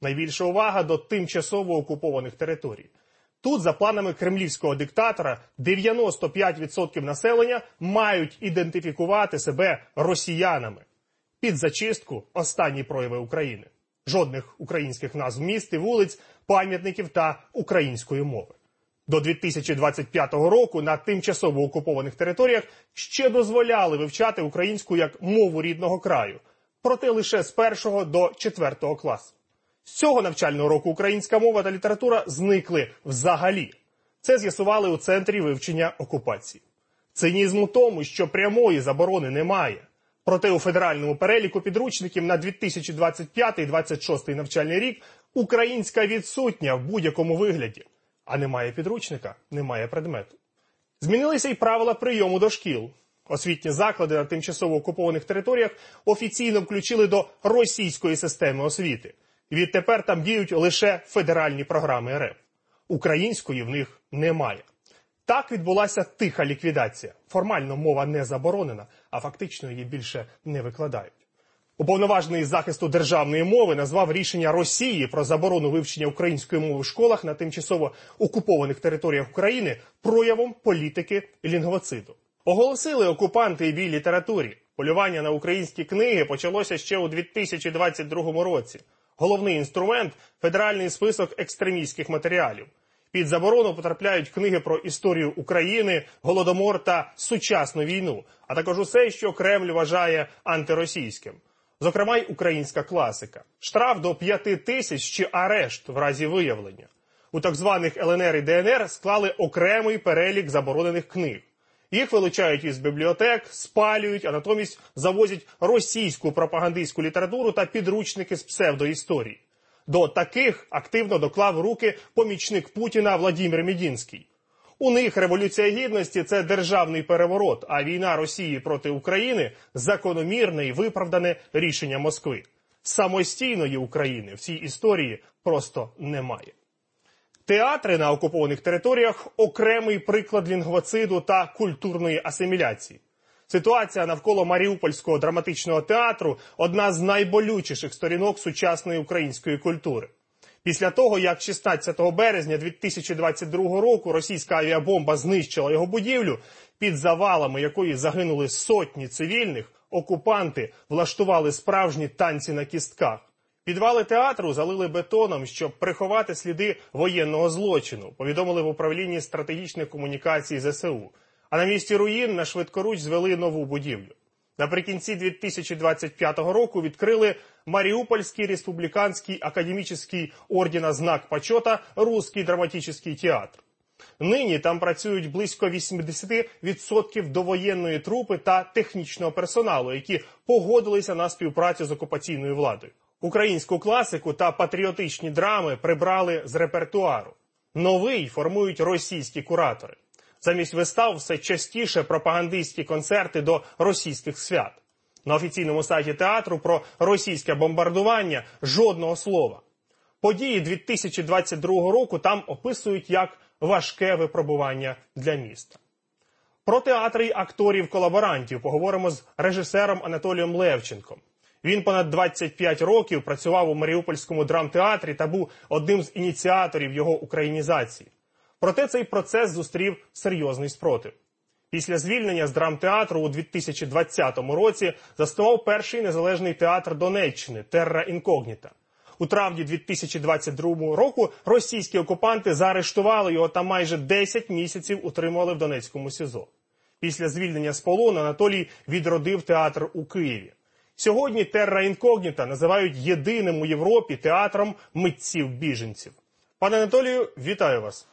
Найбільша увага до тимчасово окупованих територій. Тут, за планами кремлівського диктатора, 95% населення мають ідентифікувати себе росіянами. Під зачистку останні прояви України. Жодних українських назв міст і вулиць, пам'ятників та української мови. До 2025 року на тимчасово окупованих територіях ще дозволяли вивчати українську як мову рідного краю. Проте лише з 1 до 4 класу. З цього навчального року українська мова та література зникли взагалі. Це з'ясували у Центрі вивчення окупації. Цинізм у тому, що прямої заборони немає. Проте у федеральному переліку підручників на 2025-2026 навчальний рік українська відсутня в будь-якому вигляді. А немає підручника, немає предмету. Змінилися й правила прийому до шкіл. Освітні заклади на тимчасово окупованих територіях офіційно включили до російської системи освіти. Відтепер там діють лише федеральні програми РФ. Української в них немає. Так відбулася тиха ліквідація. Формально мова не заборонена, а фактично її більше не викладають. Уповноважений із захисту державної мови назвав рішення Росії про заборону вивчення української мови в школах на тимчасово окупованих територіях України проявом політики лінгвоциду. Оголосили окупанти і в літературі. Полювання на українські книги почалося ще у 2022 році. Головний інструмент – федеральний список екстремістських матеріалів. Під заборону потрапляють книги про історію України, Голодомор та сучасну війну, а також усе, що Кремль вважає антиросійським. Зокрема, й українська класика. Штраф до 5 тисяч чи арешт в разі виявлення. У так званих ЛНР і ДНР склали окремий перелік заборонених книг. Їх вилучають із бібліотек, спалюють, а натомість завозять російську пропагандистську літературу та підручники з псевдоісторії. До таких активно доклав руки помічник Путіна Владимир Медінський. У них Революція Гідності – це державний переворот, а війна Росії проти України – закономірне і виправдане рішення Москви. Самостійної України в цій історії просто немає. Театри на окупованих територіях – окремий приклад лінгвоциду та культурної асиміляції. Ситуація навколо Маріупольського драматичного театру – одна з найболючіших сторінок сучасної української культури. Після того, як 16 березня 2022 року російська авіабомба знищила його будівлю, під завалами якої загинули сотні цивільних, окупанти влаштували справжні танці на кістках. Підвали театру залили бетоном, щоб приховати сліди воєнного злочину, повідомили в управлінні стратегічних комунікацій ЗСУ. А на місці руїн на швидкоруч звели нову будівлю. Наприкінці 2025 року відкрили Маріупольський республіканський академічний ордена «Знак почета» Русский драматичний театр. Нині там працюють близько 80% довоєнної трупи та технічного персоналу, які погодилися на співпрацю з окупаційною владою. Українську класику та патріотичні драми прибрали з репертуару. Новий формують російські куратори. Замість вистав все частіше пропагандистські концерти до російських свят. На офіційному сайті театру про російське бомбардування жодного слова. Події 2022 року там описують як важке випробування для міста. Про театри й акторів-колаборантів поговоримо з режисером Анатолієм Левченком. Він понад 25 років працював у Маріупольському драмтеатрі та був одним з ініціаторів його українізації. Проте цей процес зустрів серйозний спротив. Після звільнення з драмтеатру у 2020 році заснував перший незалежний театр Донеччини «Терра інкогніта». У травні 2022 року російські окупанти заарештували його та майже 10 місяців утримували в Донецькому СІЗО. Після звільнення з полону Анатолій відродив театр у Києві. Сьогодні «Терра інкогніта» називають єдиним у Європі театром митців-біженців. Пане Анатолію, вітаю вас.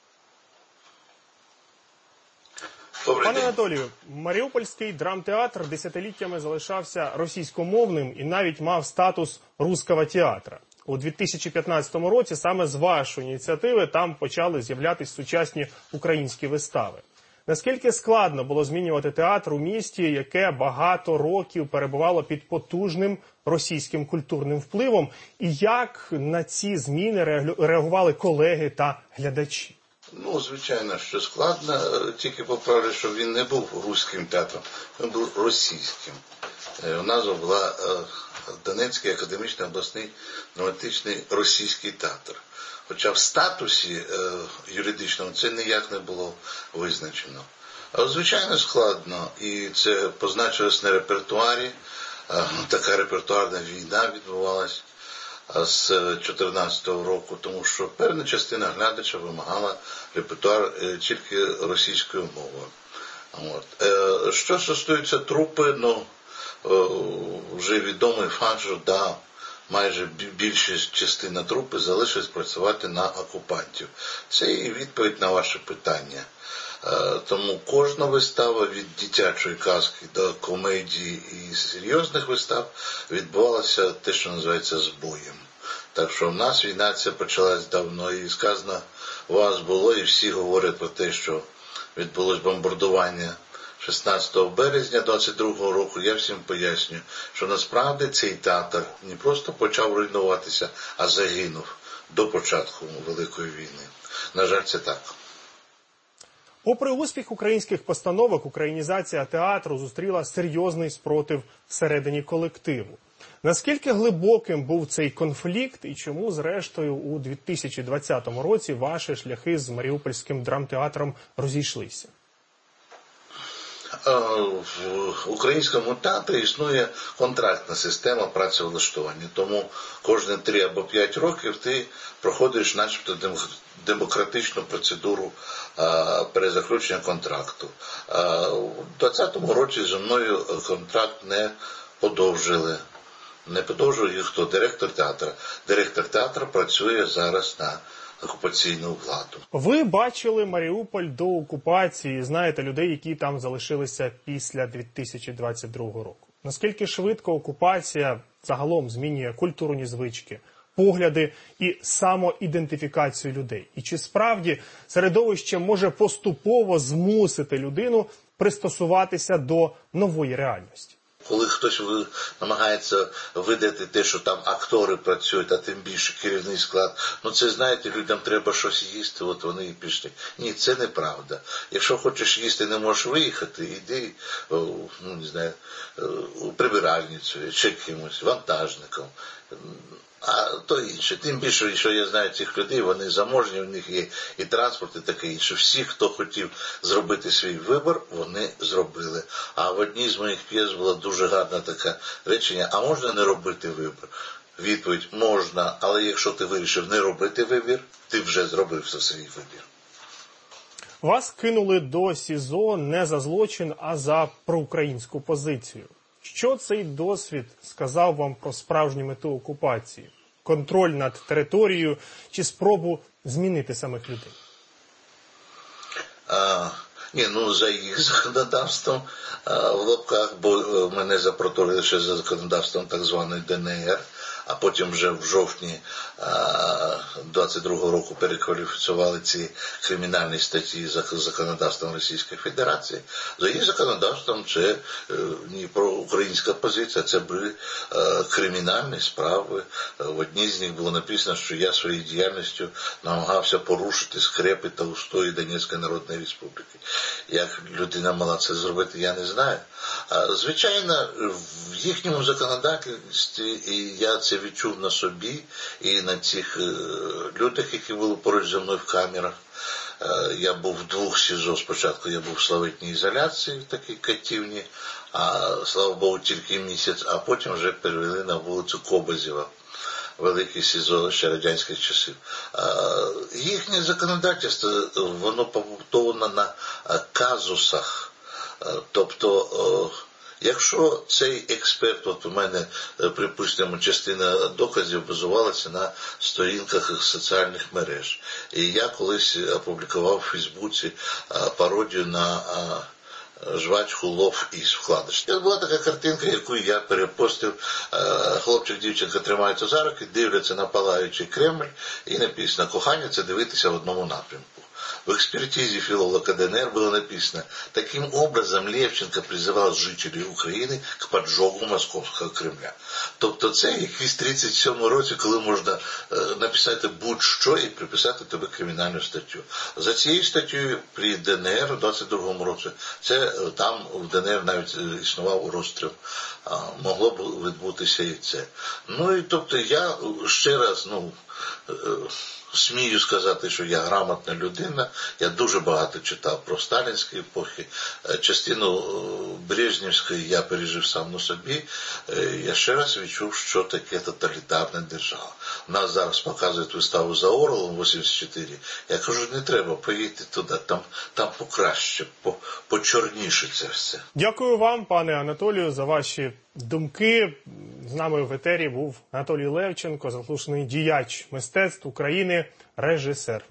Пане Анатолію, Маріупольський драмтеатр десятиліттями залишався російськомовним і навіть мав статус руського театру. У 2015 році саме з вашої ініціативи там почали з'являтися сучасні українські вистави. Наскільки складно було змінювати театр у місті, яке багато років перебувало під потужним російським культурним впливом, і як на ці зміни реагували колеги та глядачі? Ну, звичайно, що складно. Тільки поправлю, що він не був руським театром, він був російським. Назва була Донецький академічний обласний драматичний російський театр. Хоча в статусі юридичному це ніяк не було визначено. Але, звичайно, складно. І це позначилось на репертуарі. Така репертуарна війна відбувалась з 2014 року, тому що певна частина глядача вимагала репертуар тільки російською мовою. Що стосується трупи, вже відомий факт, що майже більша частина трупи залишилась працювати на окупантів. Це і відповідь на ваше питання. Тому кожна вистава від дитячої казки до комедії і серйозних вистав відбувалася те, що називається збоєм. Так що в нас війна ця почалась давно і сказано, у вас було, і всі говорять про те, що відбулось бомбардування 16 березня 22 року. Я всім пояснюю, що насправді цей театр не просто почав руйнуватися, а загинув до початку Великої війни. На жаль, це так. Попри успіх українських постановок, українізація театру зустріла серйозний спротив всередині колективу. Наскільки глибоким був цей конфлікт і чому, зрештою, у 2020 році ваші шляхи з Маріупольським драмтеатром розійшлися? В українському театрі існує контрактна система працевлаштування, тому кожні 3 або 5 років ти проходиш начебто демократичну процедуру перезаключення контракту. У 2020 році зі мною контракт не подовжили. Не подовжує їх хто? Директор театру. Директор театру працює зараз на окупаційну владу. Ви бачили Маріуполь до окупації, знаєте людей, які там залишилися після 2022 року. Наскільки швидко окупація загалом змінює культурні звички, погляди і самоідентифікацію людей? І чи справді середовище може поступово змусити людину пристосуватися до нової реальності? Коли хтось намагається видати те, що там актори працюють, а тим більше керівний склад, це, знаєте, людям треба щось їсти, от вони і пішли. Ні, це неправда. Якщо хочеш їсти, не можеш виїхати, іди, не знаю, у прибиральницю, чи кимось, вантажником. А то інше. Тим більше, що я знаю цих людей, вони заможні, у них є і транспорт, і таке інше. Всі, хто хотів зробити свій вибір, вони зробили. А в одній з моїх п'єс було дуже гарне таке речення: а можна не робити вибір? Відповідь: можна, але якщо ти вирішив не робити вибір, ти вже зробив свій вибір. Вас кинули до СІЗО не за злочин, а за проукраїнську позицію. Що цей досвід сказав вам про справжню мету окупації? Контроль над територією чи спробу змінити самих людей? За їх законодавством в лапках, бо мене запроторили ще за законодавством так званої ДНР, а потім вже в жовтні 22-го року перекваліфікували ці кримінальні статті за законодавством Російської Федерації. За їх законодавством це не проукраїнська позиція, це були кримінальні справи. В одній з них було написано, що я своєю діяльністю намагався порушити скрепи та устої Донецької Народної Республіки. Як людина мала це зробити, я не знаю. Звичайно, в їхньому законодавстві, і я це відчув на собі, і на цих людях, які були поруч зі мною в камерах. Я був в 2 СІЗО. Спочатку я був в славетній ізоляції, в такій катівні, а, слава Богу, тільки місяць, а потім вже перевели на вулицю Кобозєва. Велике СІЗО ще радянських часів. Їхнє законодавство, воно побудовано на казусах. Тобто, якщо цей експерт, от у мене, припустимо, частина доказів базувалася на сторінках соціальних мереж. І я колись опублікував у Фейсбуці пародію на жвачку Лов із вкладиш. Це була така картинка, яку я перепостив. Хлопчик, дівчинка тримаються за руки, дивляться на палаючий Кремль, і написано: кохання – це дивитися в одному напрямку. В экспертизе филолога ДНР было написано: таким образом Левченко призывал жителей України к поджогу Московського Кремля. Тобто це якийсь 37 році, коли можна написати будь-що і приписати тобі кримінальну статтю. За цією статтею при ДНР у 22-му році, це там в ДНР навіть існував розстріл. Могло б відбутися і це. Ну і тобто я ще раз, смію сказати, що я грамотна людина, я дуже багато читав про сталінські епохи, частину Брежнівської я пережив сам на собі, я ще раз відчув, що таке тоталітарна держава. Нас зараз показують виставу за Орлом 84, я кажу, не треба, поїдьте туди, там покраще, почорніше це все. Дякую вам, пане Анатолію, за ваші думки. З нами в етері був Анатолій Левченко, заслужений діяч мистецтв України, режисер.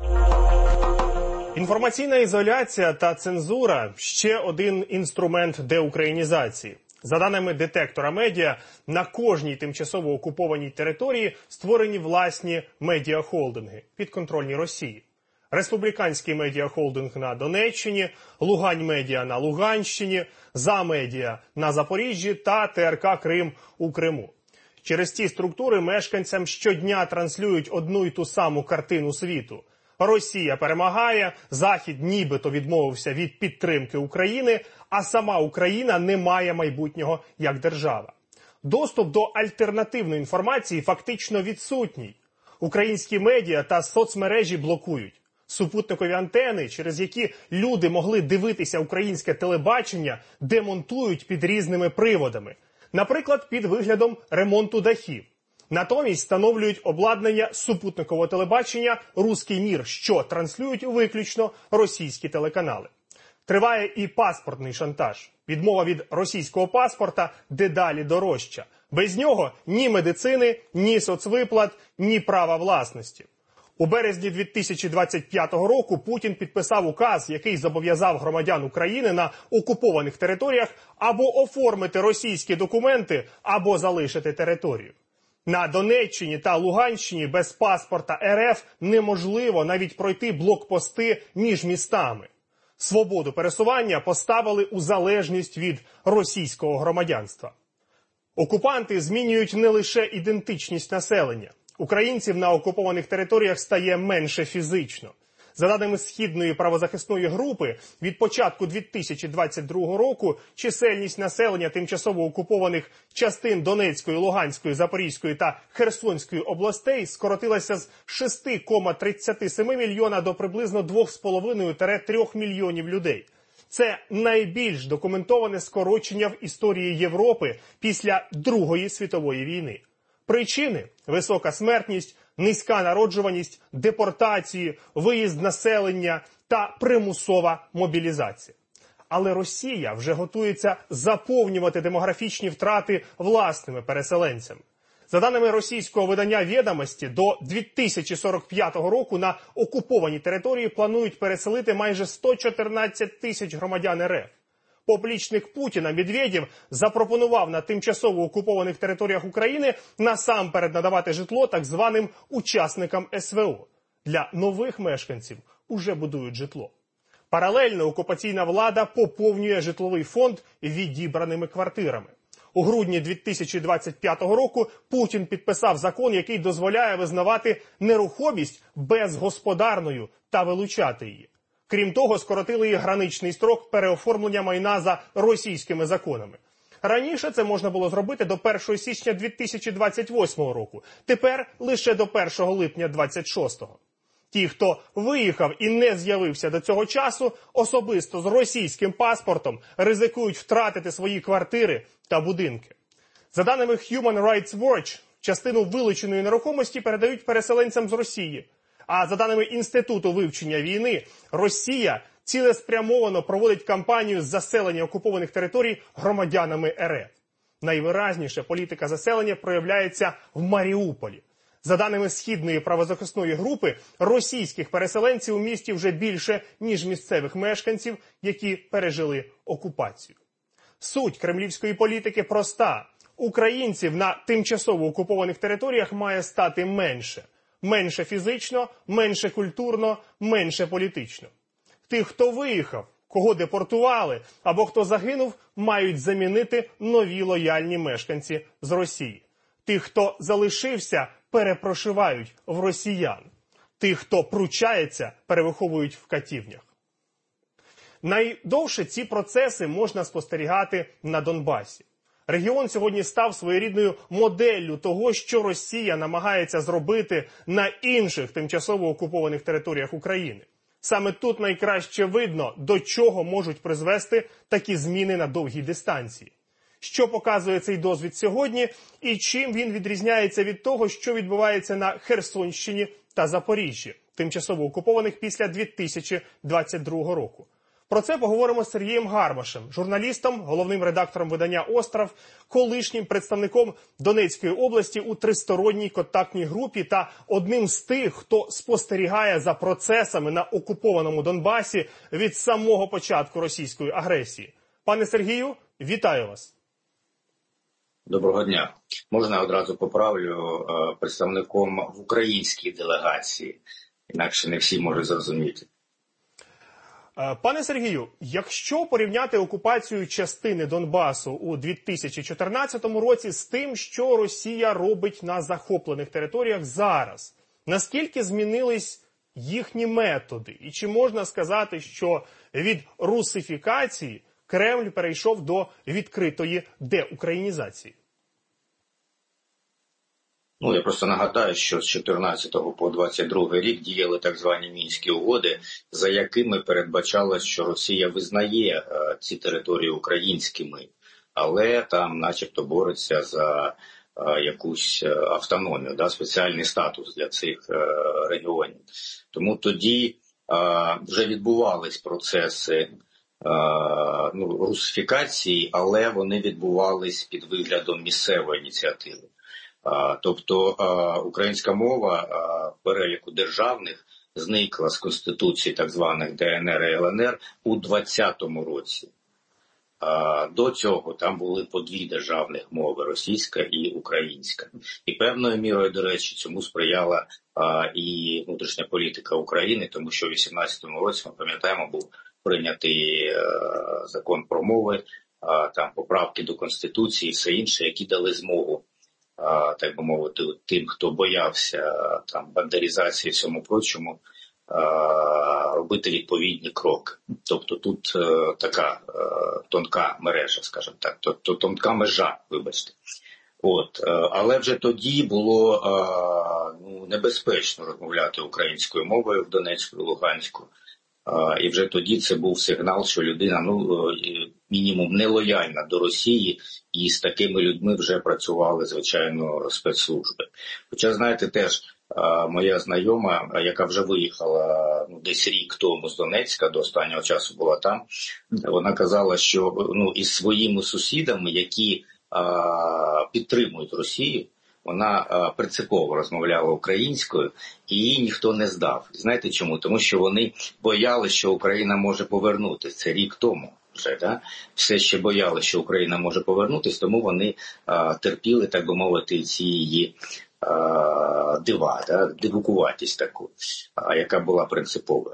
Інформаційна ізоляція та цензура – ще один інструмент деукраїнізації. За даними детектора медіа, на кожній тимчасово окупованій території створені власні медіахолдинги, підконтрольні Росії. Республіканський медіахолдинг на Донеччині, Лугань-медіа на Луганщині, За-медіа на Запоріжжі та ТРК Крим у Криму. Через ці структури мешканцям щодня транслюють одну й ту саму картину світу. Росія перемагає, Захід нібито відмовився від підтримки України, а сама Україна не має майбутнього як держава. Доступ до альтернативної інформації фактично відсутній. Українські медіа та соцмережі блокують. Супутникові антени, через які люди могли дивитися українське телебачення, демонтують під різними приводами. Наприклад, під виглядом ремонту дахів. Натомість встановлюють обладнання супутникового телебачення «Руський мір», що транслюють виключно російські телеканали. Триває і паспортний шантаж. Відмова від російського паспорта дедалі дорожча. Без нього ні медицини, ні соцвиплат, ні права власності. У березні 2025 року Путін підписав указ, який зобов'язав громадян України на окупованих територіях або оформити російські документи, або залишити територію. На Донеччині та Луганщині без паспорта РФ неможливо навіть пройти блокпости між містами. Свободу пересування поставили у залежність від російського громадянства. Окупанти змінюють не лише ідентичність населення. Українців на окупованих територіях стає менше фізично. За даними Східної правозахисної групи, від початку 2022 року чисельність населення тимчасово окупованих частин Донецької, Луганської, Запорізької та Херсонської областей скоротилася з 6,37 мільйона до приблизно 2,5–3 мільйонів людей. Це найбільш документоване скорочення в історії Європи після Другої світової війни. Причини – висока смертність, низька народжуваність, депортації, виїзд населення та примусова мобілізація. Але Росія вже готується заповнювати демографічні втрати власними переселенцями. За даними російського видання «Відомості», до 2045 року на окупованій території планують переселити майже 114 тисяч громадян РФ. Поплічник Путіна Медведєв запропонував на тимчасово окупованих територіях України насамперед надавати житло так званим учасникам СВО. Для нових мешканців уже будують житло. Паралельно окупаційна влада поповнює житловий фонд відібраними квартирами. У грудні 2025 року Путін підписав закон, який дозволяє визнавати нерухомість безгосподарною та вилучати її. Крім того, скоротили і граничний строк переоформлення майна за російськими законами. Раніше це можна було зробити до 1 січня 2028 року, тепер лише до 1 липня 2026. Ті, хто виїхав і не з'явився до цього часу, особисто з російським паспортом, ризикують втратити свої квартири та будинки. За даними Human Rights Watch, частину вилученої нерухомості передають переселенцям з Росії. А за даними Інституту вивчення війни, Росія цілеспрямовано проводить кампанію з заселення окупованих територій громадянами РФ. Найвиразніше політика заселення проявляється в Маріуполі. За даними Східної правозахисної групи, російських переселенців у місті вже більше, ніж місцевих мешканців, які пережили окупацію. Суть кремлівської політики проста. Українців на тимчасово окупованих територіях має стати менше. менше фізично, менше культурно, менше політично. Тих, хто виїхав, кого депортували або хто загинув, мають замінити нові лояльні мешканці з Росії. Тих, хто залишився, перепрошивають в росіян. Тих, хто пручається, перевиховують в катівнях. Найдовше ці процеси можна спостерігати на Донбасі. Регіон сьогодні став своєрідною моделлю того, що Росія намагається зробити на інших тимчасово окупованих територіях України. Саме тут найкраще видно, до чого можуть призвести такі зміни на довгій дистанції. Що показує цей досвід сьогодні і чим він відрізняється від того, що відбувається на Херсонщині та Запоріжжі, тимчасово окупованих після 2022 року. Про це поговоримо з Сергієм Гармашем, журналістом, головним редактором видання «Остров», колишнім представником Донецької області у тристоронній контактній групі та одним з тих, хто спостерігає за процесами на окупованому Донбасі від самого початку російської агресії. Пане Сергію, вітаю вас. Доброго дня. Можна одразу поправлю представником в українській делегації, інакше не всі можуть зрозуміти. Пане Сергію, якщо порівняти окупацію частини Донбасу у 2014 році з тим, що Росія робить на захоплених територіях зараз, наскільки змінились їхні методи? І чи можна сказати, що від русифікації Кремль перейшов до відкритої деукраїнізації? Я просто нагадаю, що з 14 по 22 рік діяли так звані Мінські угоди, за якими передбачалось, що Росія визнає ці території українськими, але там начебто бореться за якусь автономію, спеціальний статус для цих регіонів. Тому тоді вже відбувались процеси русифікації, але вони відбувались під виглядом місцевої ініціативи. Тобто українська мова переліку державних зникла з Конституції так званих ДНР і ЛНР у 2020 році. До цього там були по дві державних мови – російська і українська. І певною мірою, до речі, цьому сприяла і внутрішня політика України, тому що у 2018 році, ми пам'ятаємо, був прийнятий закон про мови, там поправки до Конституції і все інше, які дали змогу, так би мовити, тим, хто боявся там бандерізації і всьому прочому, робити відповідні кроки. Тобто тут така тонка мережа, скажімо так, тобто тонка межа, вибачте. Але вже тоді було небезпечно розмовляти українською мовою в Донецьку і Луганську. І вже тоді це був сигнал, що людина, мінімум, нелояльна до Росії, і з такими людьми вже працювали, звичайно, спецслужби. Хоча, знаєте, теж моя знайома, яка вже виїхала десь рік тому з Донецька, до останнього часу була там, вона казала, що із своїми сусідами, які підтримують Росію, вона принципово розмовляла українською, і її ніхто не здав. Знаєте чому? Тому що вони боялися, що Україна може повернутися. Це рік тому вже, да? Все ще боялися, що Україна може повернутися, тому вони терпіли, так би мовити, ці її дива, дивукуватість таку, яка була принциповою.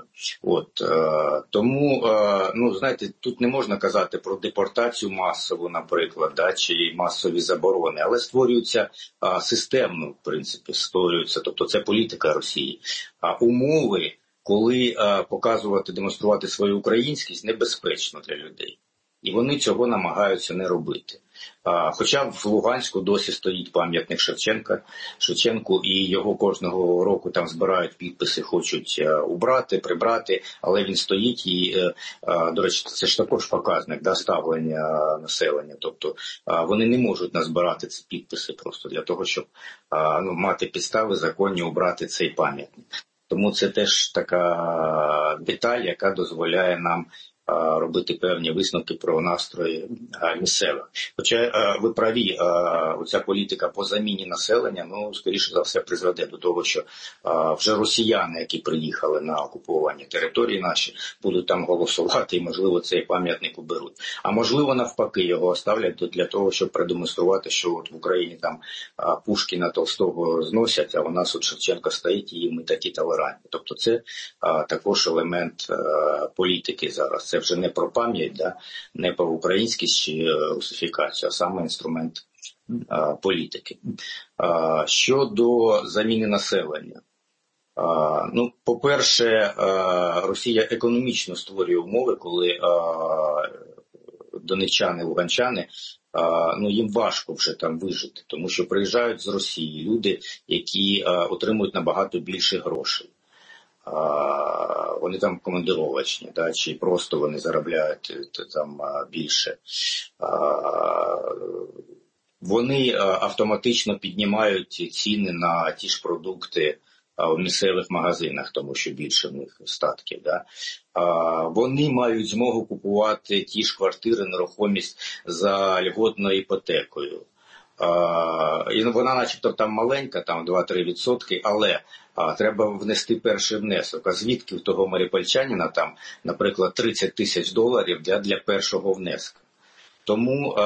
Тому, знаєте, тут не можна казати про депортацію масову, наприклад, чи масові заборони, але створюються системно, в принципі, тобто це політика Росії. Умови, коли показувати, демонструвати свою українськість, небезпечно для людей. І вони цього намагаються не робити. Хоча в Луганську досі стоїть пам'ятник Шевченку, і його кожного року там збирають підписи, хочуть убрати, прибрати, але він стоїть і, до речі, це ж також показник ставлення населення. Тобто вони не можуть назбирати ці підписи просто для того, щоб мати підстави законні убрати цей пам'ятник. Тому це теж така деталь, яка дозволяє нам робити певні висновки про настрої місцевих. Хоча ви праві, оця політика по заміні населення, скоріше за все, призведе до того, що вже росіяни, які приїхали на окуповані території наші, будуть там голосувати і, можливо, цей пам'ятник уберуть. А можливо, навпаки, його оставлять для того, щоб продемонструвати, що от в Україні там Пушкіна, Толстого зносять, а у нас от Шевченко стоїть і ми такі толерантні. Тобто це також елемент політики зараз. Це вже не про пам'ять, не про українськість чи русифікацію, а саме інструмент політики. Щодо заміни населення. По-перше, Росія економічно створює умови, коли донеччани, луганчани, їм важко вже там вижити, тому що приїжджають з Росії люди, які отримують набагато більше грошей. Вони там командировочні, чи просто вони заробляють там більше. Вони автоматично піднімають ціни на ті ж продукти в місцевих магазинах, тому що більше в них статків. Вони мають змогу купувати ті ж квартири, нерухомість за льготною іпотекою. І вона начебто там маленька, там 2-3%, але треба внести перший внесок. А звідки в того маріупольчанина там, наприклад, $30,000 для першого внеску? Тому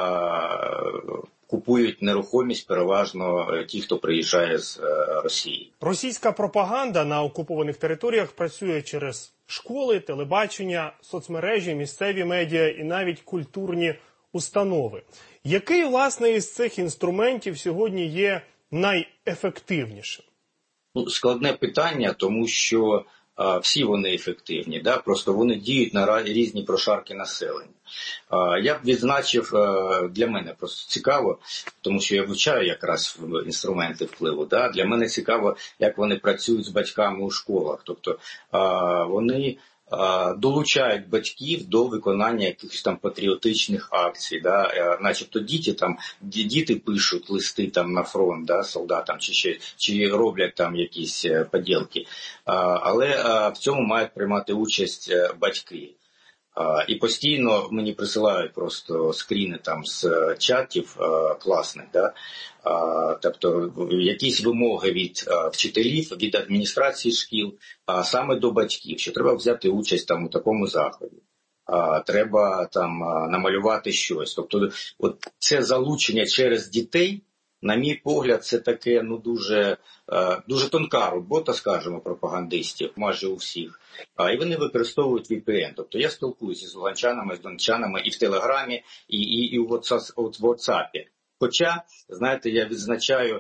купують нерухомість переважно ті, хто приїжджає з Росії. Російська пропаганда на окупованих територіях працює через школи, телебачення, соцмережі, місцеві медіа і навіть культурні установи. Який, власне, із цих інструментів сьогодні є найефективнішим? Складне питання, тому що всі вони ефективні, просто вони діють на різні прошарки населення. Я б відзначив, для мене просто цікаво, тому що я вивчаю якраз інструменти впливу, для мене цікаво, як вони працюють з батьками у школах, тобто вони долучають батьків до виконання якихось там патріотичних акцій, начебто діти пишуть листи там на фронт, солдатам, чи роблять там якісь поділки, але в цьому мають приймати участь батьки. І постійно мені присилають просто скріни там з чатів класних, тобто якісь вимоги від вчителів, від адміністрації шкіл, саме до батьків, що треба взяти участь там у такому заході. Треба там намалювати щось. Тобто от це залучення через дітей, на мій погляд, це таке дуже тонка робота, скажімо, пропагандистів, майже у всіх. І вони використовують VPN. Тобто я спілкуюся з луганчанами, з донеччанами і в Телеграмі, і у WhatsApp. Хоча, знаєте, я відзначаю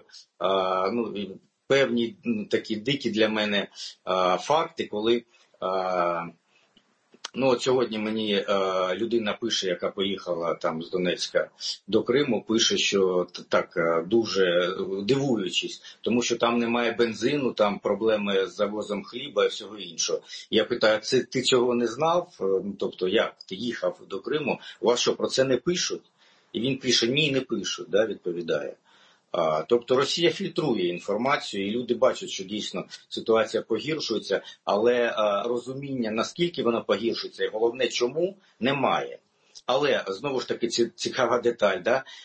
певні такі дикі для мене факти, коли от сьогодні мені людина пише, яка поїхала там з Донецька до Криму, пише, що так дуже дивуючись, тому що там немає бензину, там проблеми з завозом хліба і всього іншого. Я питаю, ти цього не знав? Тобто, як ти їхав до Криму? У вас що, про це не пишуть? І він пише, ні, не пишуть, відповідає. Тобто Росія фільтрує інформацію, і люди бачать, що дійсно ситуація погіршується, але розуміння, наскільки вона погіршується, і головне, чому, немає. Але, знову ж таки, цікава деталь,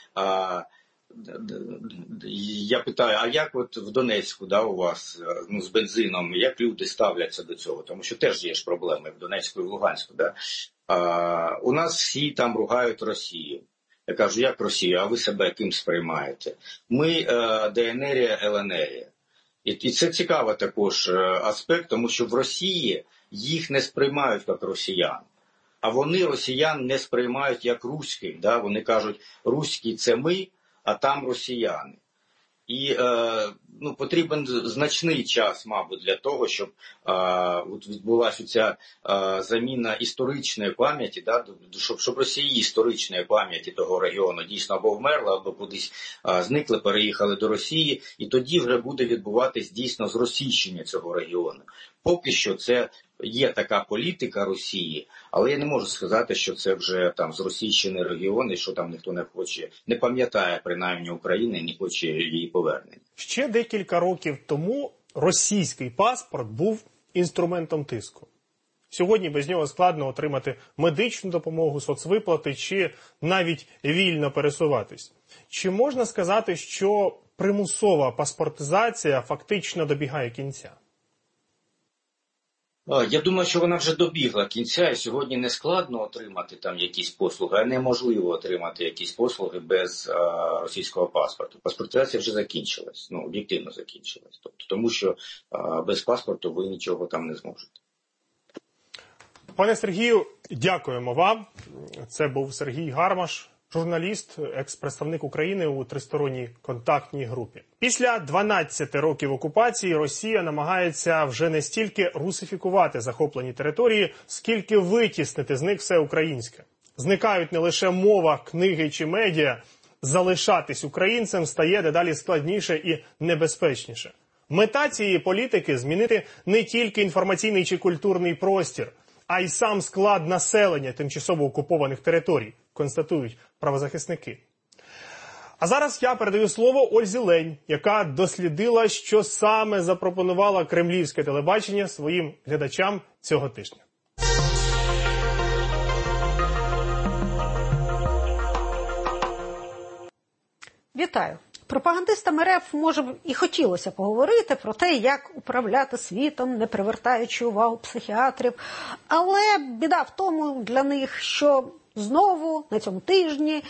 я питаю, а як от в Донецьку, у вас з бензином, як люди ставляться до цього? Тому що теж є ж проблеми в Донецьку і в Луганську. У нас всі там ругають Росію. Я кажу, як Росію, а ви себе ким сприймаєте? Ми ДНРія, ЛНРія. І це цікавий також аспект, тому що в Росії їх не сприймають як росіян. А вони росіян не сприймають як руських. Вони кажуть, руські – це ми, а там росіяни. І потрібен значний час, мабуть, для того, щоб відбулася ця заміна історичної пам'яті, щоб Росії історичної пам'яті того регіону дійсно або вмерла, або кудись зникли, переїхали до Росії, і тоді вже буде відбуватись дійсно зросійщення цього регіону. Поки що це є така політика Росії, але я не можу сказати, що це вже там зросійщений регіон і що там ніхто не хоче, не пам'ятає принаймні України, не хоче її повернення. Ще декілька років тому російський паспорт був інструментом тиску. Сьогодні без нього складно отримати медичну допомогу, соцвиплати чи навіть вільно пересуватись. Чи можна сказати, що примусова паспортизація фактично добігає кінця? Я думаю, що вона вже добігла кінця, і сьогодні не складно отримати там якісь послуги, а неможливо отримати якісь послуги без російського паспорту. Паспортизація вже закінчилась, об'єктивно закінчилась. Тобто, тому що без паспорту ви нічого там не зможете. Пане Сергію, дякуємо вам. Це був Сергій Гармаш, журналіст, екс-представник України у тристоронній контактній групі. Після 12 років окупації Росія намагається вже не стільки русифікувати захоплені території, скільки витіснити з них все українське. Зникають не лише мова, книги чи медіа. Залишатись українцем стає дедалі складніше і небезпечніше. Мета цієї політики – змінити не тільки інформаційний чи культурний простір, а й сам склад населення тимчасово окупованих територій, констатують правозахисники. А зараз я передаю слово Ользі Лень, яка дослідила, що саме запропонувало кремлівське телебачення своїм глядачам цього тижня. Вітаю. Пропагандистам РФ, може, і хотілося поговорити про те, як управляти світом, не привертаючи увагу психіатрів. Але біда в тому для них, що знову на цьому тижні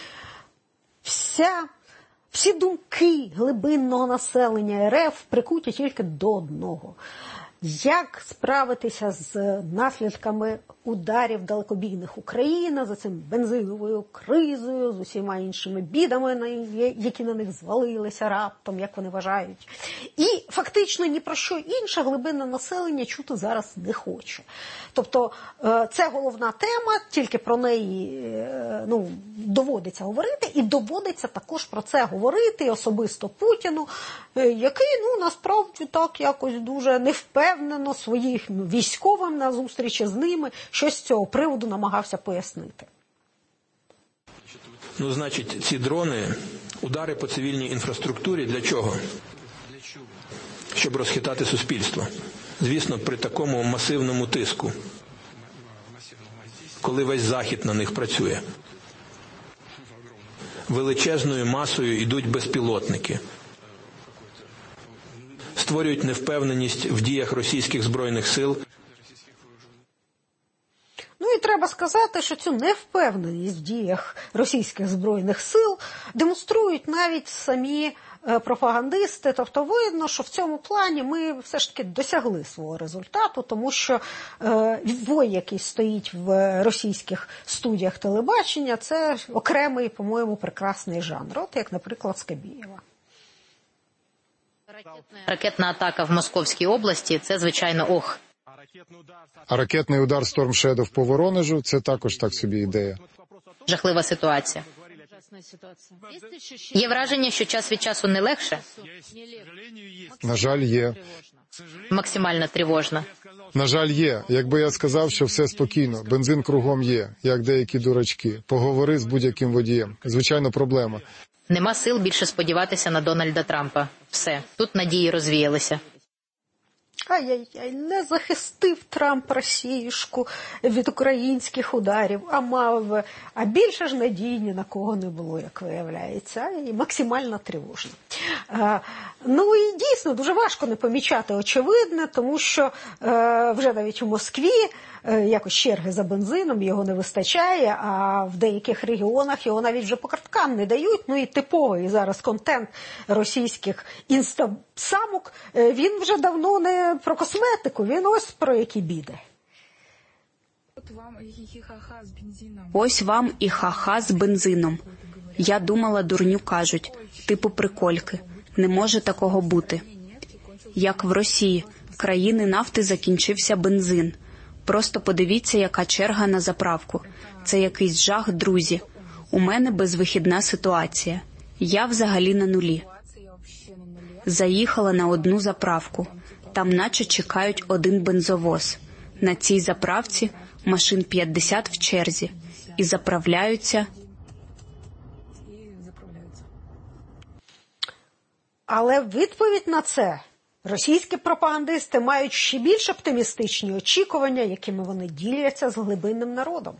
всі думки глибинного населення РФ прикуті тільки до одного. Як справитися з наслідками ударів далекобійних України, за цим бензиновою кризою, з усіма іншими бідами, які на них звалилися раптом, як вони вважають. І фактично ні про що інше глибинне населення чути зараз не хоче. Тобто це головна тема, тільки про неї доводиться говорити, і доводиться також про це говорити особисто Путіну, який насправді так якось дуже невпевнено своїм військовим на зустрічі з ними щось з цього приводу намагався пояснити. Значить, ці дрони, удари по цивільній інфраструктурі для чого? Щоб розхитати суспільство. Звісно, при такому масивному тиску, коли весь Захід на них працює. Величезною масою йдуть безпілотники. Створюють невпевненість в діях російських збройних сил. І треба сказати, що цю невпевненість в діях російських збройних сил демонструють навіть самі пропагандисти. Тобто видно, що в цьому плані ми все ж таки досягли свого результату, тому що вой, який стоїть в російських студіях телебачення, це окремий, по-моєму, прекрасний жанр. От як, наприклад, Скабєєва. Ракетна атака в Московській області – це, звичайно, ох. А ракетний удар Storm Shadow по Воронежу – це також так собі ідея. Жахлива ситуація. Є враження, що час від часу не легше? На жаль, є. Максимально тривожно. На жаль, є. Якби я сказав, що все спокійно, бензин кругом є, як деякі дурачки. Поговори з будь-яким водієм. Звичайно, проблема. Нема сил більше сподіватися на Дональда Трампа. Все, тут надії розвіялися. Ай-яй-яй, не захистив Трамп Росіюшку від українських ударів, а більше ж надій ні на кого не було, як виявляється, і максимально тривожно. І дійсно дуже важко не помічати очевидне, тому що вже навіть у Москві якось черги за бензином, його не вистачає, а в деяких регіонах його навіть вже по карткам не дають. І типовий зараз контент російських інстасамок, він вже давно не про косметику, він ось про які біди. Ось вам і ха-ха з бензином. Я думала, дурню кажуть, типу прикольки. Не може такого бути. Як в Росії, країни нафти, закінчився бензин. Просто подивіться, яка черга на заправку. Це якийсь жах, друзі. У мене безвихідна ситуація. Я взагалі на нулі. Заїхала на одну заправку. Там наче чекають один бензовоз. На цій заправці машин 50 в черзі. І заправляються. Але відповідь на це Російські пропагандисти мають ще більш оптимістичні очікування, якими вони діляться з глибинним народом.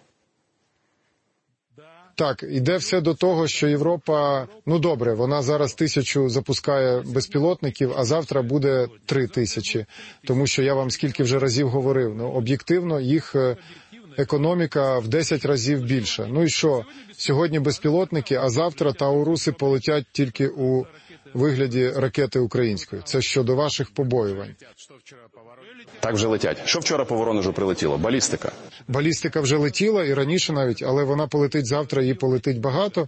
Так, іде все до того, що Європа, добре, вона зараз 1000 запускає безпілотників, а завтра буде 3000. Тому що я вам скільки вже разів говорив, об'єктивно їх економіка в 10 разів більша. Ну і що? Сьогодні безпілотники, а завтра тауруси полетять тільки у вигляді ракети української. Це щодо ваших побоювань. Так вже летять. Що вчора по Воронежу прилетіло? Балістика? Балістика вже летіла і раніше навіть, але вона полетить завтра, її полетить багато.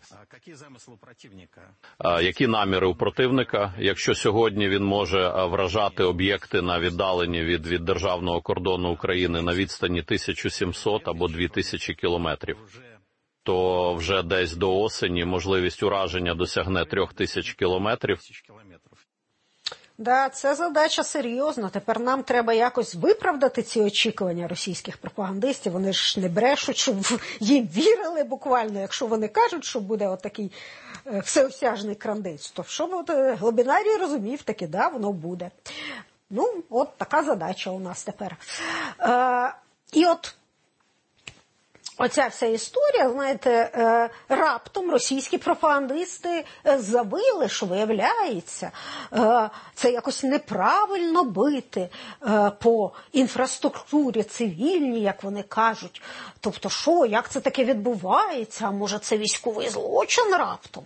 Які наміри у противника, якщо сьогодні він може вражати об'єкти на віддалені від державного кордону України на відстані 1700 або 2000 кілометрів, то вже десь до осені можливість ураження досягне 3000 кілометрів. Да, це задача серйозна. Тепер нам треба якось виправдати ці очікування російських пропагандистів. Вони ж не брешуть, щоб їм вірили буквально, якщо вони кажуть, що буде отакий всеосяжний крандець. То що Глобінарій розумів, таки, да, воно буде. От така задача у нас тепер. І оця вся історія, знаєте, раптом російські пропагандисти завили, що виявляється, це якось неправильно бити по інфраструктурі цивільній, як вони кажуть. Тобто що, як це таке відбувається? А може це військовий злочин раптом?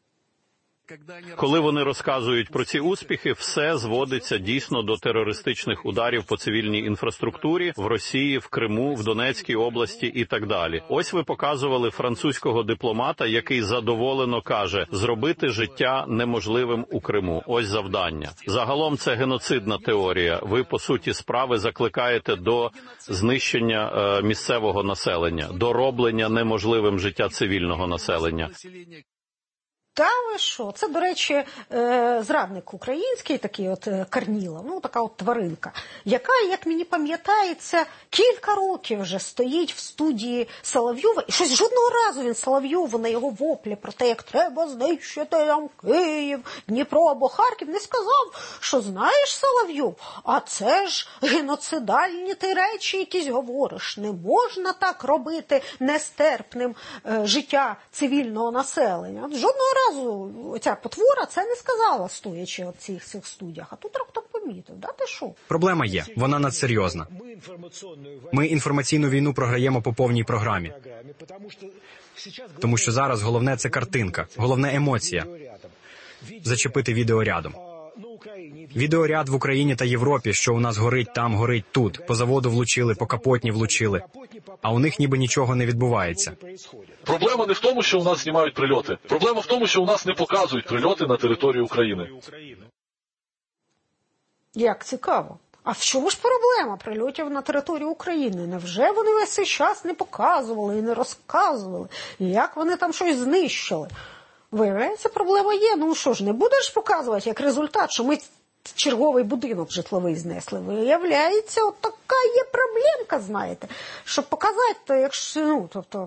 Коли вони розказують про ці успіхи, все зводиться дійсно до терористичних ударів по цивільній інфраструктурі в Росії, в Криму, в Донецькій області і так далі. Ось ви показували французького дипломата, який задоволено каже: зробити життя неможливим у Криму. Ось завдання. Загалом це геноцидна теорія. Ви, по суті справи, закликаєте до знищення місцевого населення, до роблення неможливим життя цивільного населення. Та ви що? Це, до речі, зрадник український, такий Корніла, така тваринка, яка, як мені пам'ятається, кілька років вже стоїть в студії Соловйова, і щось жодного разу він Соловйову на його воплі про те, як треба знищити там Київ, Дніпро або Харків, не сказав, що знаєш, Соловйов, а це ж геноцидальні ти речі якісь говориш, не можна так робити нестерпним життя цивільного населення. Жодного разу ця потвора це не сказала, стоячи в цих студіях. А тут раптом помітив. Да ти що? Проблема є. Вона надсерйозна. Ми інформаційну війну програємо по повній програмі. Тому що зараз головне – це картинка, головне – емоція. Зачепити відеорядом. Відеоряд в Україні та Європі, що у нас горить там, горить тут. По заводу влучили, по Капотні влучили. А у них ніби нічого не відбувається. Проблема не в тому, що у нас знімають прильоти. Проблема в тому, що у нас не показують прильоти на території України. Як цікаво. А в чому ж проблема прильотів на територію України? Невже вони весь цей час не показували і не розказували? І як вони там щось знищили? Виявляється, проблема є. Ну що ж, не будеш показувати як результат, що ми черговий будинок житловий знесли? Виявляється, от така є проблемка, знаєте. Щоб показати, якщо,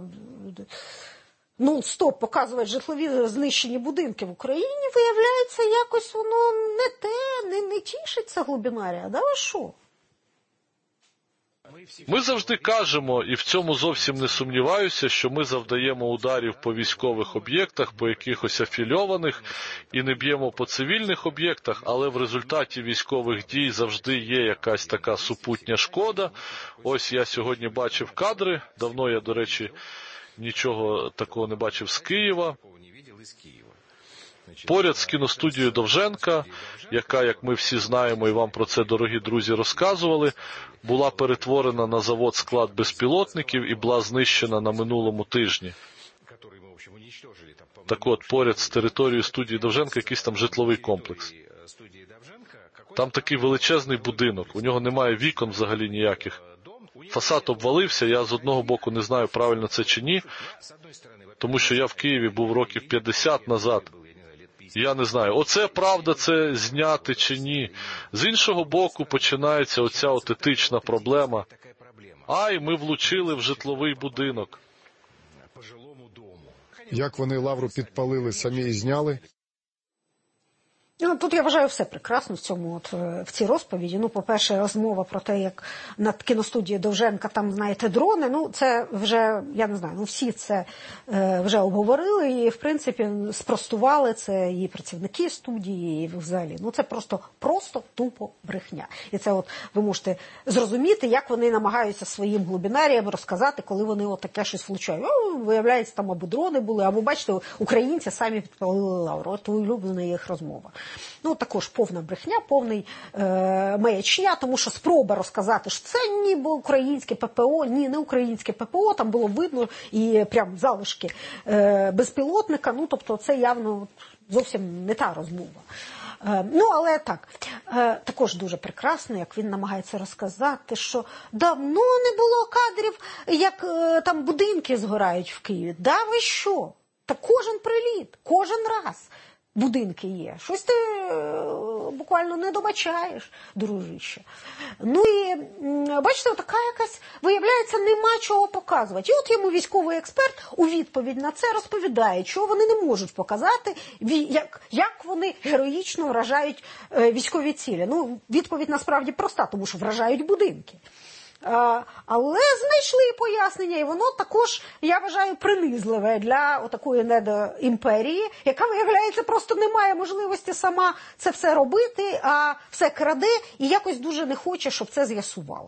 нон-стоп показувати житлові знищені будинки в Україні, виявляється, якось воно не те, не тішиться Глобінарія. Да ви що? Ми завжди кажемо, і в цьому зовсім не сумніваюся, що ми завдаємо ударів по військових об'єктах, по якихось афільованих, і не б'ємо по цивільних об'єктах, але в результаті військових дій завжди є якась така супутня шкода. Ось я сьогодні бачив кадри, давно я, до речі, нічого такого не бачив з Києва. Поряд з кіностудією Довженка, яка, як ми всі знаємо, і вам про це, дорогі друзі, розказували, була перетворена на завод-склад безпілотників і була знищена на минулому тижні. Так от, поряд з територією студії Довженка якийсь там житловий комплекс. Там такий величезний будинок, у нього немає вікон взагалі ніяких. Фасад обвалився, я з одного боку не знаю, правильно це чи ні, тому що я в Києві був років 50 назад. Я не знаю, оце правда, це зняти чи ні. З іншого боку починається оця етична проблема. Ай, ми влучили в житловий будинок. Як вони лавру підпалили, самі і зняли. Тут, я вважаю, все прекрасно в цій розповіді. По-перше, розмова про те, як на кіностудії Довженка там, знаєте, дрони, це вже, я не знаю, всі це вже обговорили і, в принципі, спростували це і працівники студії, і взагалі. Це просто тупо брехня. І це ви можете зрозуміти, як вони намагаються своїм глибинаріям розказати, коли вони таке щось влучають. Виявляється, там або дрони були, або, бачите, українці самі підпалили лавру. От улюблена їх розмова. Також повна брехня, повний маячня, тому що спроба розказати, що це ніби українське ППО, не українське ППО, там було видно і прям залишки безпілотника, тобто це явно зовсім не та розмова. Але так, також дуже прекрасно, як він намагається розказати, що давно не було кадрів, як там будинки згорають в Києві. Да ви що? Та кожен приліт, кожен раз будинки є. Щось ти буквально не добачаєш, дружище. І, бачите, така якась, виявляється, нема чого показувати. І от йому військовий експерт у відповідь на це розповідає, чого вони не можуть показати, як вони героїчно вражають військові цілі. Відповідь насправді проста, тому що вражають будинки. Але знайшли пояснення, і воно також, я вважаю, принизливе для такої недоімперії, яка, виявляється, просто не має можливості сама це все робити, а все краде і якось дуже не хоче, щоб це з'ясували.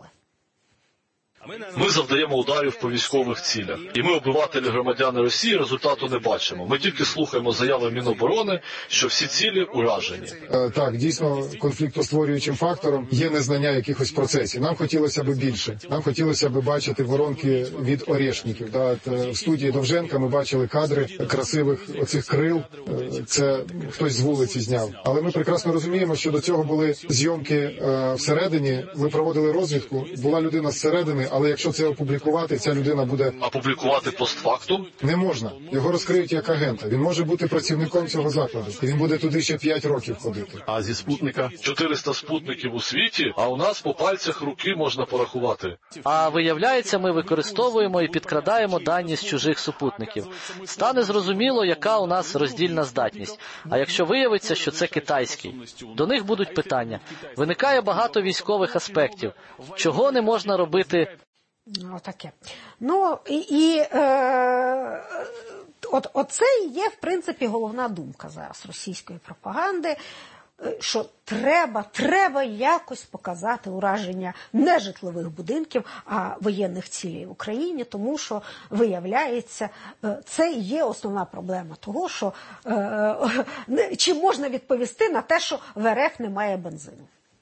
Ми завдаємо ударів по військових цілях. І ми, обивателі громадяни Росії, результату не бачимо. Ми тільки слухаємо заяви Міноборони, що всі цілі уражені. Так, дійсно, конфліктостворюючим фактором є незнання якихось процесів. Нам хотілося б більше. Нам хотілося б бачити воронки від орешників. В студії Довженка ми бачили кадри красивих оцих крил. Це хтось з вулиці зняв. Але ми прекрасно розуміємо, що до цього були зйомки всередині. Ми проводили розвідку. Була людина зсередини, але якщо це опублікувати, ця людина буде... Опублікувати постфактум? Не можна. Його розкриють як агента. Він може бути працівником цього закладу. І він буде туди ще 5 років ходити. А зі спутника? 400 спутників у світі, а у нас по пальцях руки можна порахувати. А виявляється, ми використовуємо і підкрадаємо дані з чужих супутників. Стане зрозуміло, яка у нас роздільна здатність. А якщо виявиться, що це китайський? До них будуть питання. Виникає багато військових аспектів. Чого не можна робити? Отаке. Оце і є, в принципі, головна думка зараз російської пропаганди, що треба якось показати ураження не житлових будинків, а воєнних цілей в Україні, тому що, виявляється, це і є основна проблема того, що чи можна відповісти на те, що в РФ немає бензину.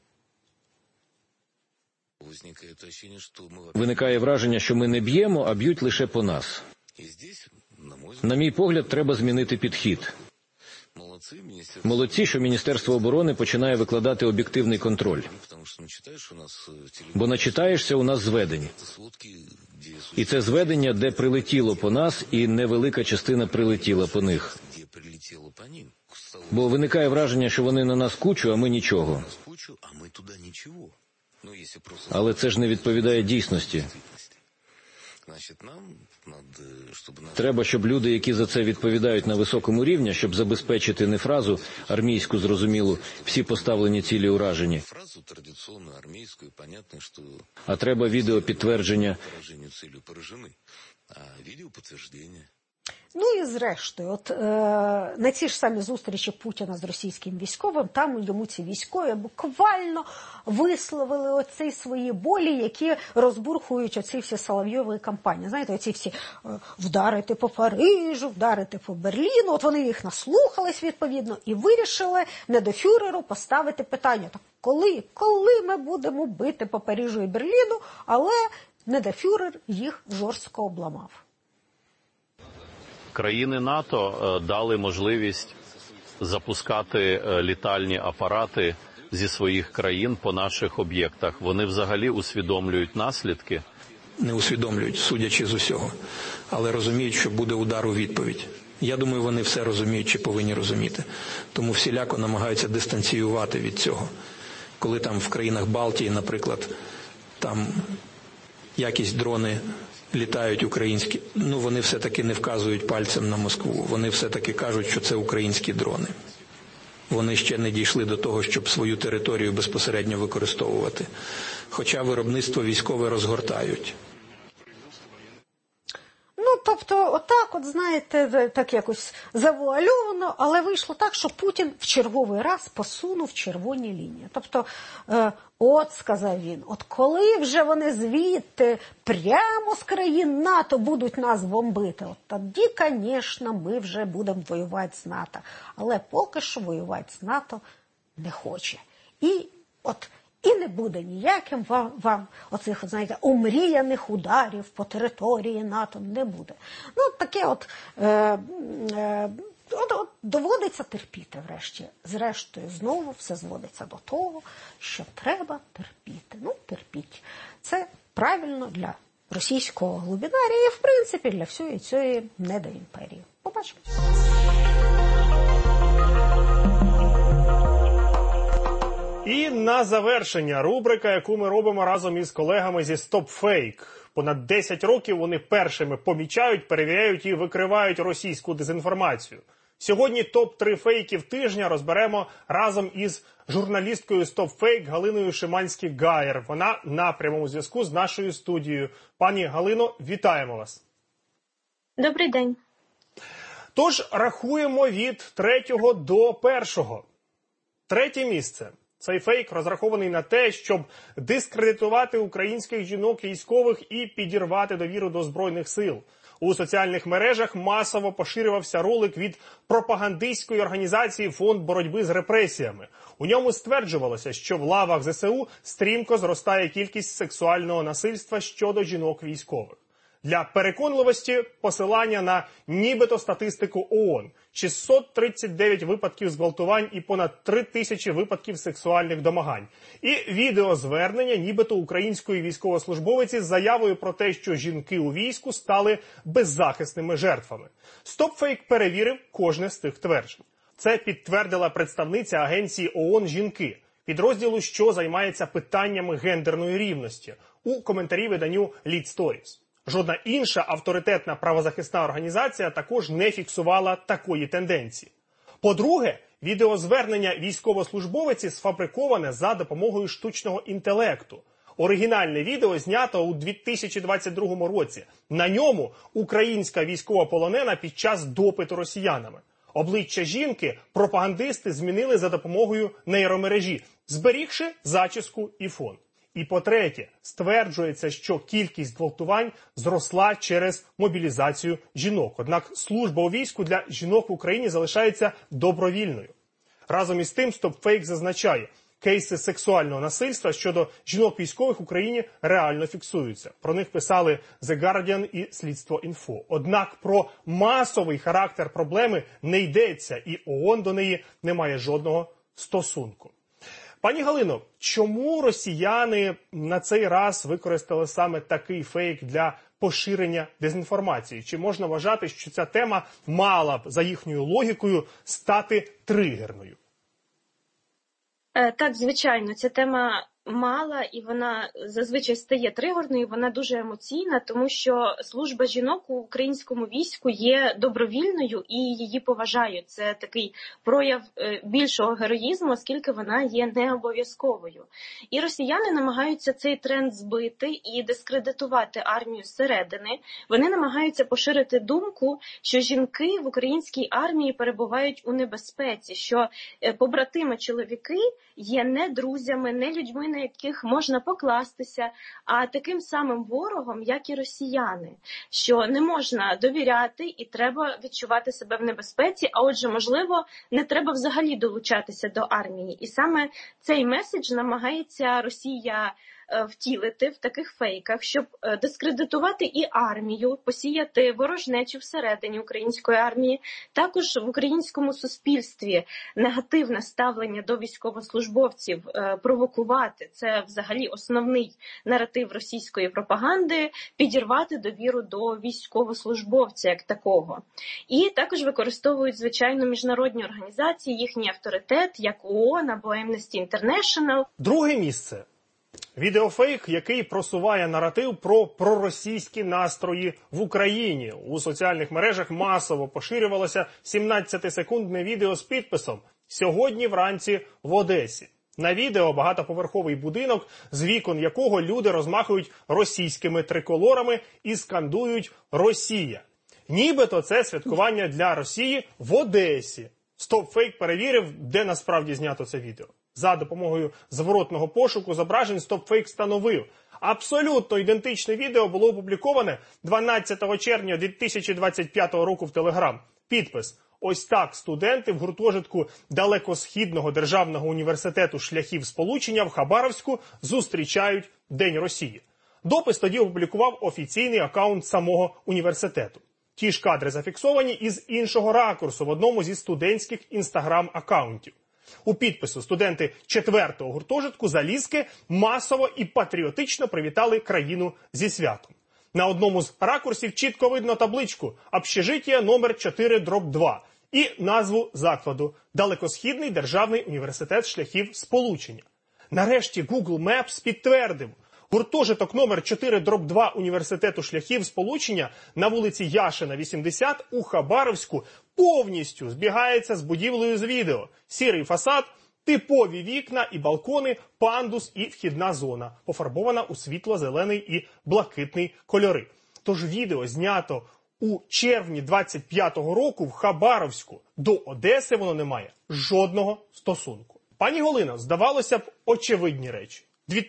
Виникає враження, що ми не б'ємо, а б'ють лише по нас. На мій погляд, треба змінити підхід. Молодці, що Міністерство оборони починає викладати об'єктивний контроль. Бо начитаєшся у нас зведень. І це зведення, де прилетіло по нас, і невелика частина прилетіла по них. Бо виникає враження, що вони на нас кучу, а ми нічого. Але це ж не відповідає дійсності. Треба, щоб люди, які за це відповідають на високому рівні, щоб забезпечити не фразу армійську зрозумілу, всі поставлені цілі уражені, а треба відеопідтвердження. І зрештою, на ці ж самі зустрічі Путіна з російським військовим, там йому ці військові буквально висловили оці свої болі, які розбурхують оці всі Соловйові кампанії. Знаєте, оці всі вдарити по Парижу, вдарити по Берліну, от вони їх наслухались відповідно і вирішили недофюреру поставити питання, так коли ми будемо бити по Парижу і Берліну, але недофюрер їх жорстко обламав. Країни НАТО дали можливість запускати літальні апарати зі своїх країн по наших об'єктах. Вони взагалі усвідомлюють наслідки? Не усвідомлюють, судячи з усього, але розуміють, що буде удар у відповідь. Я думаю, вони все розуміють чи повинні розуміти. Тому всіляко намагаються дистанціювати від цього. Коли там в країнах Балтії, наприклад, там якісь дрони літають українські, вони все-таки не вказують пальцем на Москву. Вони все-таки кажуть, що це українські дрони. Вони ще не дійшли до того, щоб свою територію безпосередньо використовувати. Хоча виробництво військове розгортають. Тобто, отак, знаєте, так якось завуальовано, але вийшло так, що Путін в черговий раз посунув червоні лінії. Тобто, сказав він, коли вже вони звідти прямо з країн НАТО будуть нас бомбити, тоді, звісно, ми вже будемо воювати з НАТО. Але поки що воювати з НАТО не хоче. І не буде ніяким вам оцих, знаєте, омріяних ударів по території НАТО, не буде. Таке доводиться терпіти врешті. Зрештою, знову все зводиться до того, що треба терпіти. Терпіть. Це правильно для російського глубинарія і, в принципі, для всієї цієї недоімперії. Побачимо. І на завершення рубрика, яку ми робимо разом із колегами зі StopFake. Понад 10 років вони першими помічають, перевіряють і викривають російську дезінформацію. Сьогодні топ-3 фейків тижня розберемо разом із журналісткою StopFake Галиною Шиманський-Гаєр. Вона на прямому зв'язку з нашою студією. Пані Галино, вітаємо вас. Добрий день. Тож, рахуємо від 3-го до 1-го. 3-е місце. Цей фейк розрахований на те, щоб дискредитувати українських жінок-військових і підірвати довіру до Збройних сил. У соціальних мережах масово поширювався ролик від пропагандистської організації «Фонд боротьби з репресіями». У ньому стверджувалося, що в лавах ЗСУ стрімко зростає кількість сексуального насильства щодо жінок-військових. Для переконливості посилання на нібито статистику ООН. 639 випадків зґвалтувань і понад 3000 випадків сексуальних домагань. І відеозвернення нібито української військовослужбовиці з заявою про те, що жінки у війську стали беззахисними жертвами. StopFake перевірив кожне з тих тверджень. Це підтвердила представниця агенції ООН «Жінки», підрозділу, що займається питаннями гендерної рівності, у коментарі виданню Lead Stories. Жодна інша авторитетна правозахисна організація також не фіксувала такої тенденції. По-друге, відеозвернення військовослужбовиці сфабриковане за допомогою штучного інтелекту. Оригінальне відео знято у 2022 році. На ньому українська військовополонена під час допиту росіянами. Обличчя жінки пропагандисти змінили за допомогою нейромережі, зберігши зачіску і фон. І по-третє, стверджується, що кількість зґвалтувань зросла через мобілізацію жінок. Однак служба у війську для жінок в Україні залишається добровільною. Разом із тим, StopFake зазначає, кейси сексуального насильства щодо жінок-військових в Україні реально фіксуються. Про них писали The Guardian і Слідство.Інфо. Однак про масовий характер проблеми не йдеться, і ООН до неї не має жодного стосунку. Пані Галино, чому росіяни на цей раз використали саме такий фейк для поширення дезінформації? Чи можна вважати, що ця тема мала б, за їхньою логікою, стати тригерною? Так, звичайно, ця тема мала, і вона зазвичай стає тригерною, вона дуже емоційна, тому що служба жінок у українському війську є добровільною і її поважають. Це такий прояв більшого героїзму, оскільки вона є не обов'язковою. І росіяни намагаються цей тренд збити і дискредитувати армію зсередини. Вони намагаються поширити думку, що жінки в українській армії перебувають у небезпеці, що побратими чоловіки є не друзями, не людьми, на яких можна покластися, а таким самим ворогом, як і росіяни, що не можна довіряти і треба відчувати себе в небезпеці, а отже, можливо, не треба взагалі долучатися до армії. І саме цей меседж намагається Росія втілити в таких фейках, щоб дискредитувати і армію, посіяти ворожнечу всередині української армії, також в українському суспільстві негативне ставлення до військовослужбовців провокувати. Це взагалі основний наратив російської пропаганди – підірвати довіру до військовослужбовця як такого. І також використовують, звичайно, міжнародні організації, їхній авторитет, як ООН або Amnesty International. Друге місце. Відеофейк, який просуває наратив про проросійські настрої в Україні. У соціальних мережах масово поширювалося 17-секундне відео з підписом Сьогодні вранці в Одесі. На відео багатоповерховий будинок, з вікон якого люди розмахують російськими триколорами і скандують «Росія». Нібито це святкування для Росії в Одесі. StopFake перевірив, де насправді знято це відео. За допомогою зворотного пошуку зображень StopFake встановив. Абсолютно ідентичне відео було опубліковане 12 червня 2025 року в Телеграм. Підпис: «Ось так студенти в гуртожитку Далекосхідного державного університету шляхів сполучення в Хабаровську зустрічають День Росії». Допис тоді опублікував офіційний акаунт самого університету. Ті ж кадри зафіксовані із іншого ракурсу в одному зі студентських інстаграм-акаунтів. У підпису студенти 4-го гуртожитку Залізки масово і патріотично привітали країну зі святом. На одному з ракурсів чітко видно табличку «Общежиття номер 4/2» і назву закладу «Далекосхідний державний університет шляхів сполучення». Нарешті Google Maps підтвердив: гуртожиток номер 4/2 університету шляхів сполучення на вулиці Яшина, 80 у Хабаровську повністю збігається з будівлею з відео. Сірий фасад, типові вікна і балкони, пандус і вхідна зона, пофарбована у світло-зелений і блакитний кольори. Тож відео знято у червні 25-го року в Хабаровську. До Одеси воно не має жодного стосунку. Пані Галино, здавалося б, очевидні речі.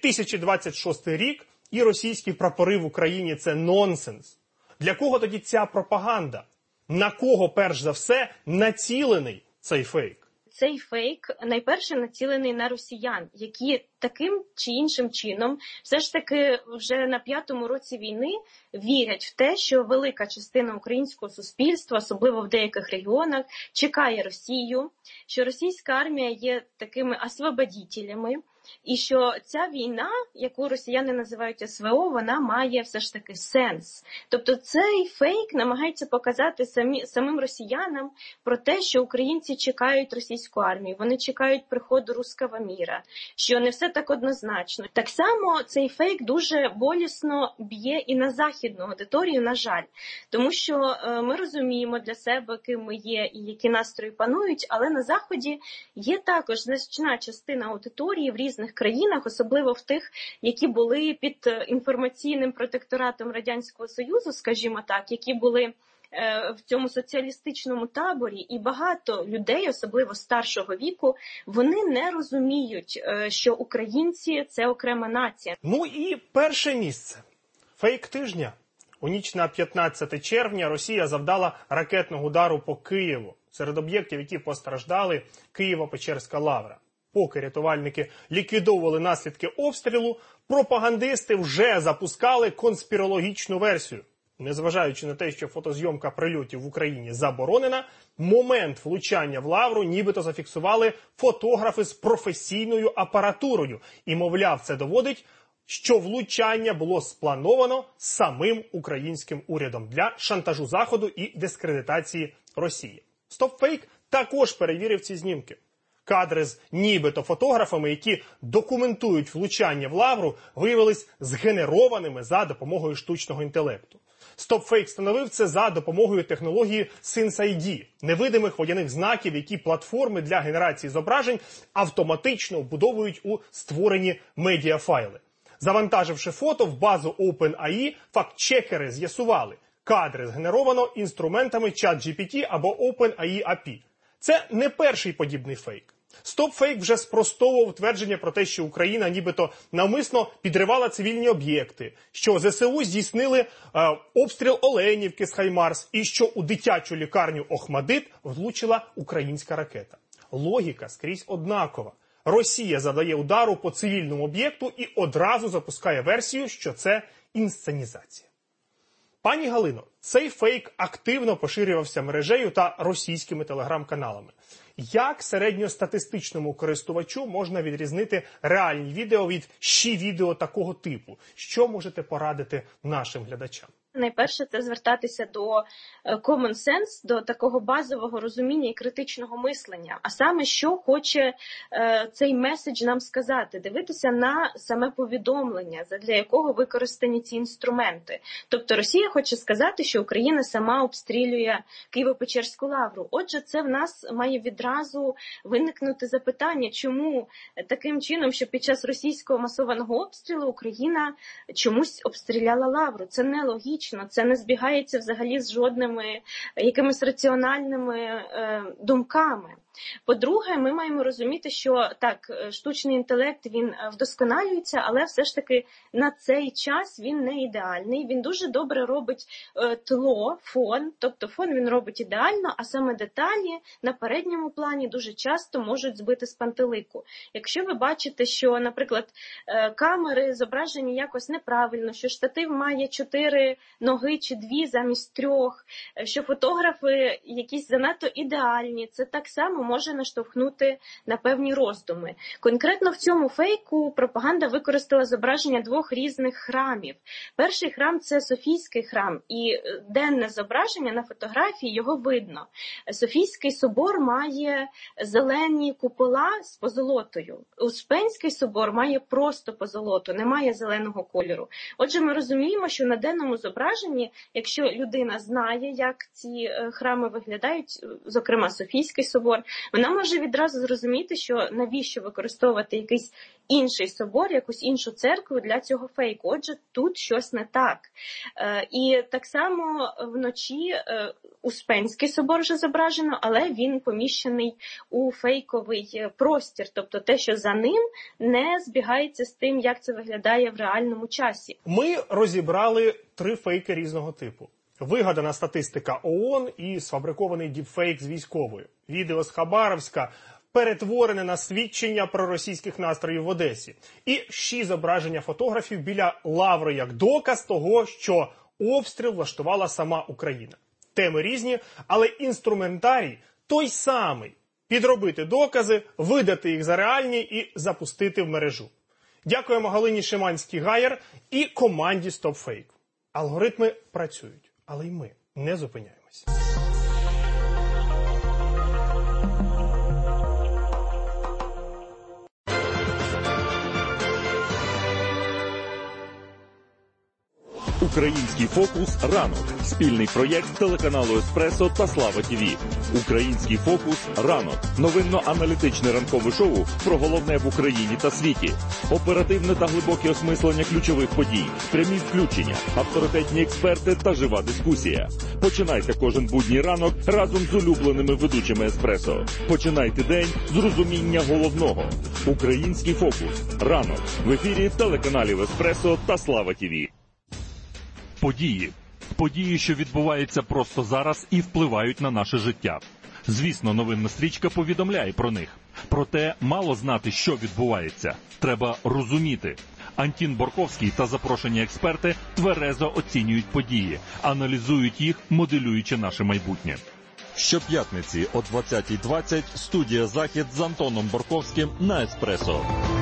2026 рік і російські прапори в Україні – це нонсенс. Для кого тоді ця пропаганда? На кого, перш за все, націлений цей фейк? Цей фейк найперше націлений на росіян, які таким чи іншим чином все ж таки вже на 5-му році війни вірять в те, що велика частина українського суспільства, особливо в деяких регіонах, чекає Росію, що російська армія є такими освободітелями, і що ця війна, яку росіяни називають СВО, вона має все ж таки сенс. Тобто цей фейк намагається показати самим росіянам про те, що українці чекають російську армію, вони чекають приходу руського міра, що не все так однозначно. Так само цей фейк дуже болісно б'є і на західну аудиторію, на жаль. Тому що ми розуміємо для себе, ким ми є і які настрої панують, але на Заході є також значна частина аудиторії в різних країнах, особливо в тих, які були під інформаційним протекторатом Радянського Союзу, скажімо так, які були в цьому соціалістичному таборі, і багато людей, особливо старшого віку, вони не розуміють, що українці – це окрема нація. Ну і перше місце. Фейк тижня. У ніч на 15 червня Росія завдала ракетного удару по Києву. Серед об'єктів, які постраждали, Києво-Печерська лавра. Поки рятувальники ліквідовували наслідки обстрілу, пропагандисти вже запускали конспірологічну версію. Незважаючи на те, що фотозйомка прильотів в Україні заборонена, момент влучання в лавру нібито зафіксували фотографи з професійною апаратурою. І, мовляв, це доводить, що влучання було сплановано самим українським урядом для шантажу Заходу і дискредитації Росії. StopFake також перевірив ці знімки. Кадри з нібито фотографами, які документують влучання в лавру, виявились згенерованими за допомогою штучного інтелекту. StopFake встановив це за допомогою технології SenseID – невидимих водяних знаків, які платформи для генерації зображень автоматично вбудовують у створені медіафайли. Завантаживши фото в базу OpenAI, фактчекери з'ясували – кадри згенеровано інструментами ChatGPT або OpenAI API. Це не перший подібний фейк. StopFake вже спростовував твердження про те, що Україна нібито навмисно підривала цивільні об'єкти, що ЗСУ здійснили обстріл Оленівки з Хаймарс і що у дитячу лікарню Охмадит влучила українська ракета. Логіка скрізь однакова. Росія завдає удару по цивільному об'єкту і одразу запускає версію, що це інсценізація. Пані Галино, цей фейк активно поширювався мережею та російськими телеграм-каналами. Як середньостатистичному користувачу можна відрізнити реальні відео від «щі» відео такого типу? Що можете порадити нашим глядачам? Найперше, це звертатися до common sense, до такого базового розуміння і критичного мислення. А саме, що хоче цей меседж нам сказати? Дивитися на саме повідомлення, задля якого використані ці інструменти. Тобто Росія хоче сказати, що Україна сама обстрілює Києво-Печерську лавру. Отже, це в нас має відразу виникнути запитання, чому таким чином, що під час російського масованого обстрілу Україна чомусь обстріляла лавру. Це нелогічно. Це не збігається взагалі з жодними якимись раціональними думками. По-друге, ми маємо розуміти, що так, штучний інтелект, він вдосконалюється, але все ж таки на цей час він не ідеальний. Він дуже добре робить тло, фон, тобто фон він робить ідеально, а саме деталі на передньому плані дуже часто можуть збити з пантелику. Якщо ви бачите, що, наприклад, камери зображені якось неправильно, що штатив має 4 ноги чи 2 замість 3, що фотографи якісь занадто ідеальні, це так само може наштовхнути на певні роздуми. Конкретно в цьому фейку пропаганда використала зображення 2 різних храмів. Перший храм – це Софійський храм, і денне зображення на фотографії, його видно. Софійський собор має зелені купола з позолотою. Успенський собор має просто позолоту, немає зеленого кольору. Отже, ми розуміємо, що на денному зображенні, якщо людина знає, як ці храми виглядають, зокрема Софійський собор, вона може відразу зрозуміти, що навіщо використовувати якийсь інший собор, якусь іншу церкву для цього фейку. Отже, тут щось не так. І так само вночі Успенський собор вже зображено, але він поміщений у фейковий простір. Тобто те, що за ним, не збігається з тим, як це виглядає в реальному часі. Ми розібрали 3 фейки різного типу. Вигадана статистика ООН і сфабрикований діпфейк з військовою. Відео з Хабаровська перетворене на свідчення про російських настроїв в Одесі. І 6 зображення фотографів біля лаври як доказ того, що обстріл влаштувала сама Україна. Теми різні, але інструментарій той самий. Підробити докази, видати їх за реальні і запустити в мережу. Дякуємо Галині Шиманській-Гайер і команді StopFake. Алгоритми працюють, але й ми не зупиняємося. Український фокус «Ранок» – спільний проєкт телеканалу «Еспресо» та «Слава ТВ». Український фокус «Ранок» – новинно-аналітичне ранкове шоу про головне в Україні та світі. Оперативне та глибоке осмислення ключових подій, прямі включення, авторитетні експерти та жива дискусія. Починайте кожен будній ранок разом з улюбленими ведучими «Еспресо». Починайте день з розуміння головного. Український фокус «Ранок» в ефірі телеканалів «Еспресо» та «Слава ТВ». Події, що відбуваються просто зараз і впливають на наше життя. Звісно, новинна стрічка повідомляє про них. Проте мало знати, що відбувається. Треба розуміти. Антін Борковський та запрошені експерти тверезо оцінюють події, аналізують їх, моделюючи наше майбутнє. Щоп'ятниці о 20:20 студія «Захід» з Антоном Борковським на «Еспресо».